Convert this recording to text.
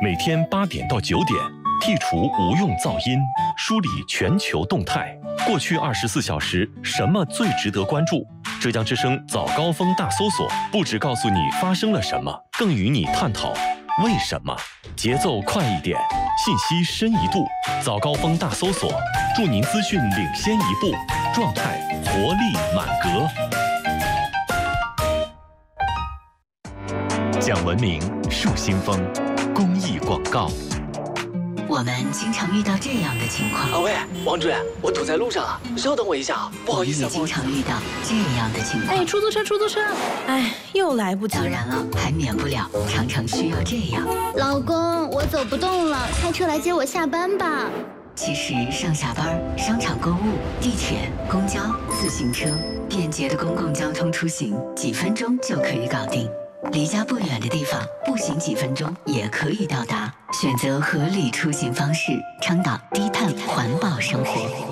每天8点到9点，剔除无用噪音，梳理全球动态。过去24小时，什么最值得关注？浙江之声早高峰大搜索，不只告诉你发生了什么，更与你探讨为什么。节奏快一点，信息深一度。早高峰大搜索，祝您资讯领先一步，状态活力满格。讲文明，树新风，公益广告。 我们经常遇到这样的情况。 喂，王主任，我堵在路上了，稍等我一下，不好意思。 也经常遇到这样的情况。 哎，出租车，哎，又来不及了。 当然了，还免不了常常需要这样。 老公，我走不动了，开车来接我下班吧。 其实上下班、商场购物、地铁、公交、自行车，便捷的公共交通出行，几分钟就可以搞定。离家不远的地方，步行几分钟也可以到达。选择合理出行方式，倡导低碳环保生活。